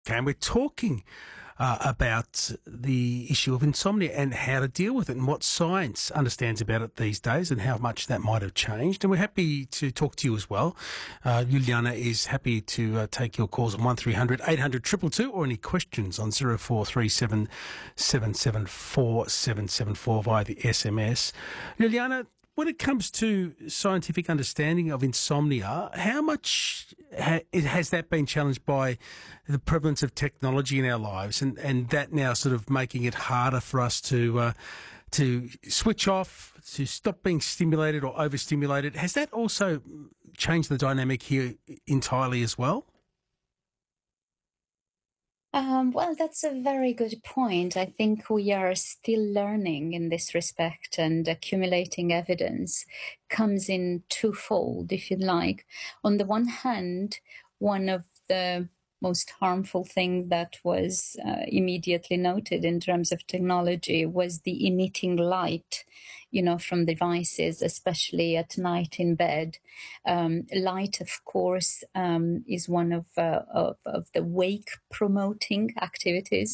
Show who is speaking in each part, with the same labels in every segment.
Speaker 1: Okay, and we're talking about the issue of insomnia and how to deal with it and what science understands about it these days and how much that might have changed. And we're happy to talk to you as well. Juliana is happy to take your calls on 1300 800 222 or any questions on 0437 774 774 via the SMS. Juliana, when it comes to scientific understanding of insomnia, how much has that been challenged by the prevalence of technology in our lives and that now sort of making it harder for us to switch off, to stop being stimulated or overstimulated? Has that also changed the dynamic here entirely as well?
Speaker 2: Well, that's a very good point. I think we are still learning in this respect, and accumulating evidence comes in twofold, if you like. On the one hand, one of the most harmful thing that was immediately noted in terms of technology was the emitting light, from devices, especially at night in bed. Light, of course, is one of the wake promoting activities.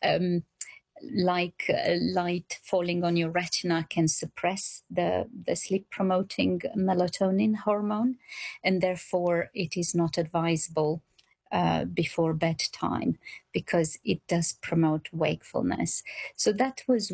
Speaker 2: Like light falling on your retina can suppress the sleep promoting melatonin hormone, and therefore it is not advisable before bedtime because it does promote wakefulness. So that was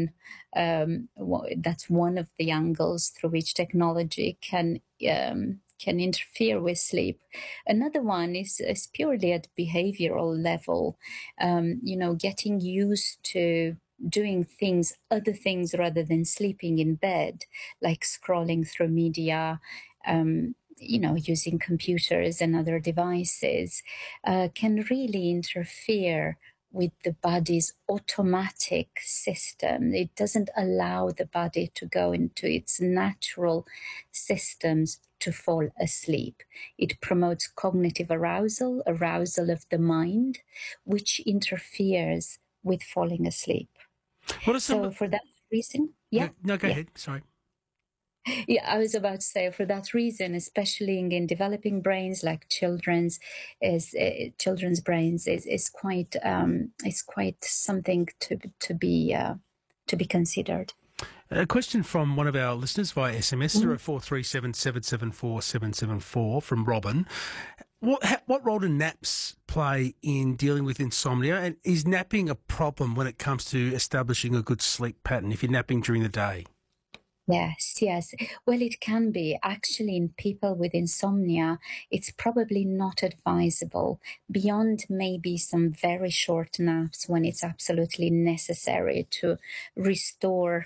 Speaker 2: that's one of the angles through which technology can interfere with sleep. Another one is purely at behavioral level, getting used to doing other things rather than sleeping in bed, like scrolling through media, using computers and other devices, can really interfere with the body's automatic system. It doesn't allow the body to go into its natural systems to fall asleep. It promotes cognitive arousal of the mind, which interferes with falling asleep.
Speaker 1: What are some?
Speaker 2: So for that reason,
Speaker 1: No, go ahead. Sorry.
Speaker 2: Yeah, I was about to say, for that reason, especially in developing brains like children's brains is quite something to be considered.
Speaker 1: A question from one of our listeners via SMS, 0437 774 774 from Robin. What role do naps play in dealing with insomnia? And is napping a problem when it comes to establishing a good sleep pattern if you're napping during the day?
Speaker 2: Yes. Well, it can be. Actually, in people with insomnia, it's probably not advisable beyond maybe some very short naps when it's absolutely necessary to restore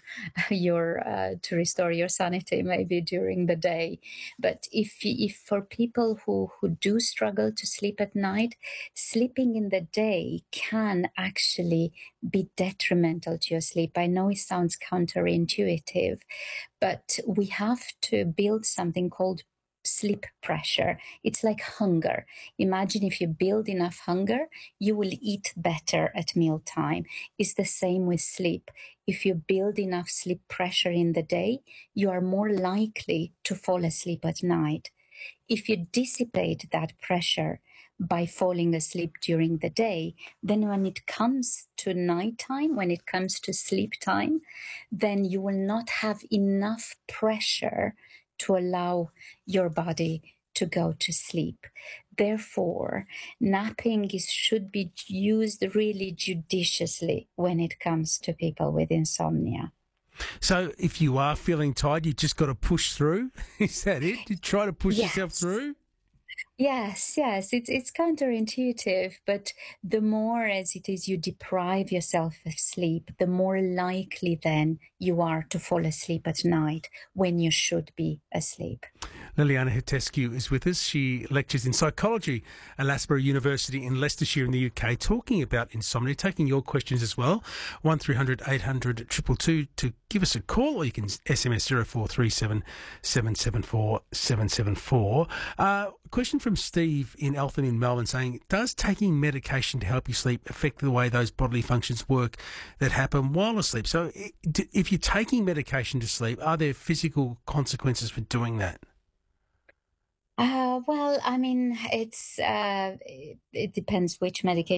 Speaker 2: your sanity maybe during the day. But if for people who do struggle to sleep at night, sleeping in the day can actually be detrimental to your sleep. I know it sounds counterintuitive, but we have to build something called sleep pressure. It's like hunger. Imagine if you build enough hunger, you will eat better at mealtime. It's the same with sleep. If you build enough sleep pressure in the day, you are more likely to fall asleep at night. If you dissipate that pressure by falling asleep during the day, then when it comes to nighttime, when it comes to sleep time, then you will not have enough pressure to allow your body to go to sleep. Therefore, napping should be used really judiciously when it comes to people with insomnia.
Speaker 1: So if you are feeling tired, you've just got to push through? Is that it? You try to push yourself through?
Speaker 2: Yes. It's counterintuitive, but the more as it is you deprive yourself of sleep, the more likely then you are to fall asleep at night when you should be asleep.
Speaker 1: Liliana Hetescu is with us. She lectures in psychology at Loughborough University in Leicestershire in the UK, talking about insomnia, taking your questions as well. 1300 800 222 to give us a call, or you can SMS 0437 774 774. Question from Steve in Eltham in Melbourne saying, does taking medication to help you sleep affect the way those bodily functions work that happen while asleep? So if you're taking medication to sleep, are there physical consequences for doing that?
Speaker 2: Well, I mean, it depends which medication